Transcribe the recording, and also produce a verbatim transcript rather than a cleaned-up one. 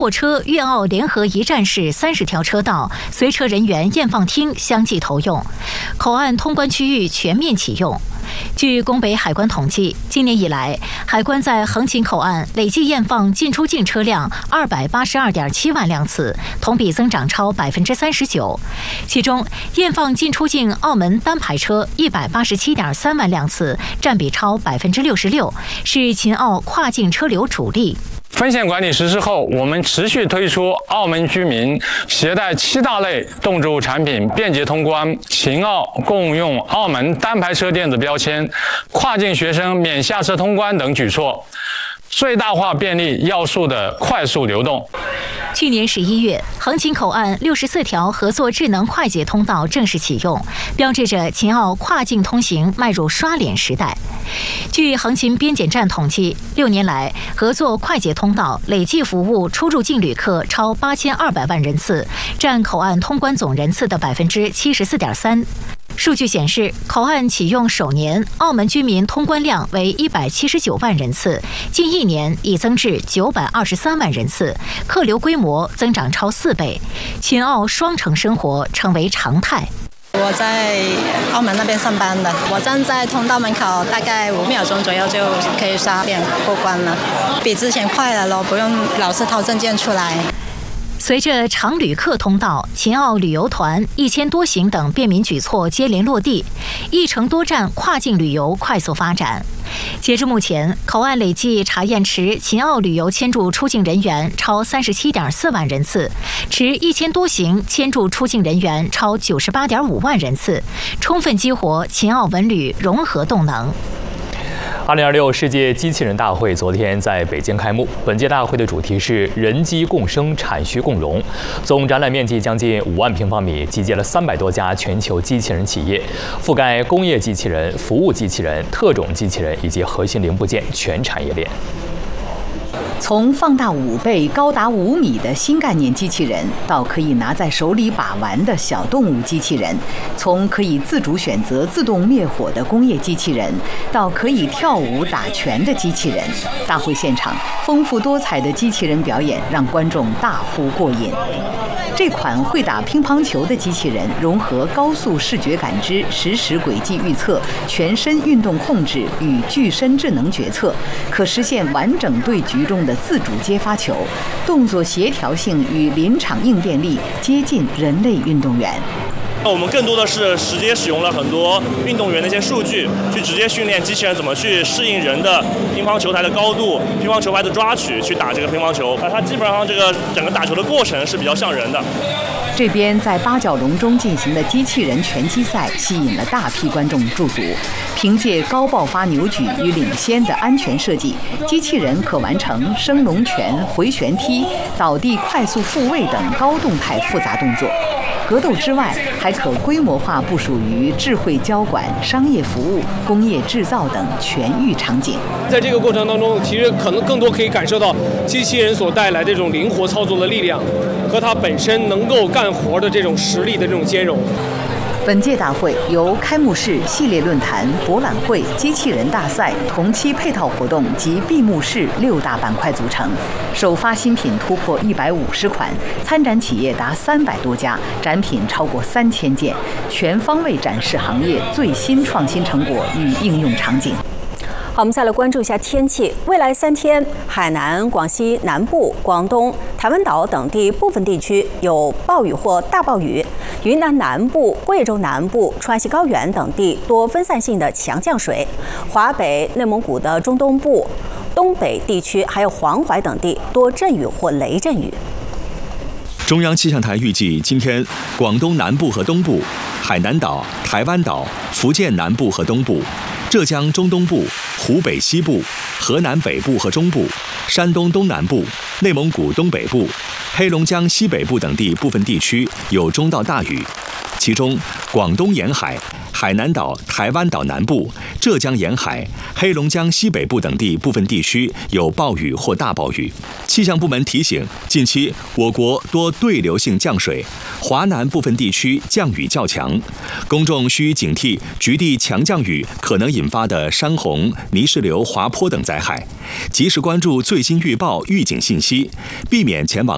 货车粤澳联合一站式三十条车道、随车人员验放厅相继投用，口岸通关区域全面启用。据拱北海关统计，今年以来，海关在横琴口岸累计验放进出境车辆二百八十二点七万辆次，同比增长超百分之三十九。其中，验放进出境澳门单牌车一百八十七点三万辆次，占比超百分之六十六，是秦澳跨境车流主力。 分线管理实施后，我们持续推出澳门居民携带七大类动植物产品便捷通关、秦澳共用澳门单牌车电子标签、跨境学生免下车通关等举措，最大化便利要素的快速流动。 去年十一月，横琴口岸六十四条合作智能快捷通道正式启用，标志着秦澳跨境通行迈入刷脸时代。据横琴边检站统计，六年来合作快捷通道累计服务出入境旅客超八千二百万人次，占口岸通关总人次的百分之七十四点三。数据显示，口岸启用首年，澳门居民通关量为一百七十九万人次，近一年已增至九百二十三万人次，客流规模增长超四倍，秦澳双城生活成为常态。 我在澳门那边上班的，我站在通道门口，大概五秒钟左右就可以刷脸过关了，比之前快了咯，不用老是掏证件出来。 随着常旅客通道、秦澳旅游团、一签多行等便民举措接连落地，一城多站跨境旅游快速发展。截至目前，口岸累计查验持秦澳旅游签注出境人员超三十七点四万人次，持一签多行签注出境人员超九十八点五万人次，充分激活秦澳文旅融合动能。 二零二六世界机器人大会昨天在北京开幕。本届大会的主题是“人机共生，产需共融”。总展览面积将近五万平方米，集结了三百多家全球机器人企业，覆盖工业机器人、服务机器人、特种机器人以及核心零部件全产业链。 从放大五倍、高达五米的新概念机器人，到可以拿在手里把玩的小动物机器人；从可以自主选择自动灭火的工业机器人，到可以跳舞打拳的机器人。大会现场丰富多彩的机器人表演让观众大呼过瘾。这款会打乒乓球的机器人融合高速视觉感知、实时轨迹预测、全身运动控制与具身智能决策，可实现完整对局中的自主接发球，动作协调性与临场应变力接近人类运动员。 我们更多的是直接使用了很多运动员的一些数据，去直接训练机器人怎么去适应人的乒乓球台的高度、乒乓球拍的抓取，去打这个乒乓球。啊，它基本上这个整个打球的过程是比较像人的。 这边在八角笼中进行的机器人拳击赛吸引了大批观众驻足。凭借高爆发扭举与领先的安全设计，机器人可完成升龙拳、回旋踢、倒地快速复位等高动态复杂动作。格斗之外，还可规模化部署于智慧交管、商业服务、工业制造等全域场景。 在这个过程当中，其实可能更多可以感受到机器人所带来这种灵活操作的力量，和它本身能够干活的这种实力的这种兼容。 本届大会由开幕式、系列论坛、博览会、机器人大赛、同期配套活动及闭幕式六大板块组成。首发新品突破一百五十款，参展企业达三百多家，展品超过三千件，全方位展示行业最新创新成果与应用场景。 好，我们再来关注一下天气。未来三天，海南、广西南部、广东、台湾岛等地部分地区有暴雨或大暴雨；云南南部、贵州南部、川西高原等地多分散性的强降水；华北、内蒙古的中东部、东北地区还有黄淮等地多阵雨或雷阵雨。 中央气象台预计，今天广东南部和东部、海南岛、台湾岛、福建南部和东部、浙江中东部、湖北西部、河南北部和中部、山东东南部、内蒙古东北部、黑龙江西北部等地部分地区有中到大雨，其中广东沿海、海南岛、台湾岛南部、浙江沿海、黑龙江西北部等地部分地区有暴雨或大暴雨。气象部门提醒，近期我国多对流性降水，华南部分地区降雨较强，公众需警惕局地强降雨可能引发的山洪、泥石流、滑坡等灾害，及时关注最新预报预警信息，避免前往